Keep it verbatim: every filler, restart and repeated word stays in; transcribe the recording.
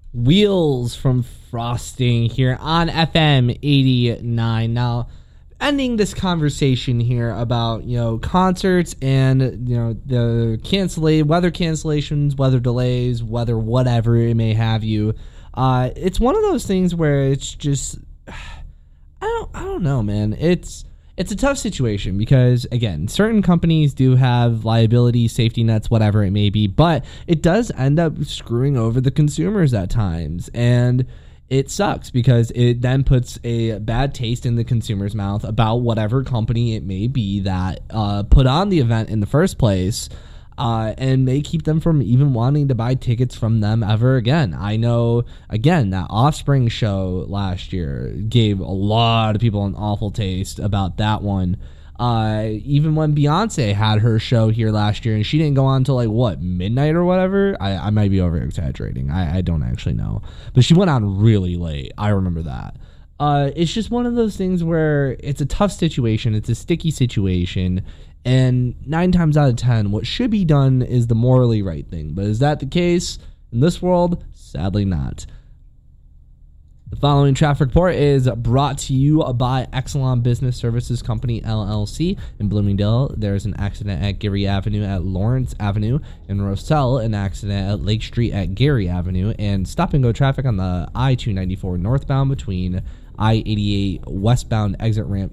Wheels from Frosting here on F M eighty-nine. Now, ending this conversation here about, you know, concerts and, you know, the cancellation, weather cancellations, weather delays, weather whatever it may have you. Uh, it's one of those things where it's just, I don't, I don't know, man. It's, It's a tough situation because, again, certain companies do have liability, safety nets, whatever it may be, but it does end up screwing over the consumers at times. And it sucks because it then puts a bad taste in the consumer's mouth about whatever company it may be that uh, put on the event in the first place. Uh, and may keep them from even wanting to buy tickets from them ever again. I know, again, that Offspring show last year gave a lot of people an awful taste about that one. Uh, even when Beyonce had her show here last year, and she didn't go on until like, what, midnight or whatever? I, I might be over-exaggerating. I, I don't actually know. But she went on really late. I remember that. Uh, it's just one of those things where it's a tough situation. It's a sticky situation. And nine times out of ten, what should be done is the morally right thing. But is that the case in this world? Sadly not. The following traffic report is brought to you by Exelon Business Services Company, L L C. In Bloomingdale, there's an accident at Geary Avenue at Lawrence Avenue. In Roselle, an accident at Lake Street at Geary Avenue. And stop-and-go traffic on the I two ninety-four northbound between I eighty-eight westbound exit ramp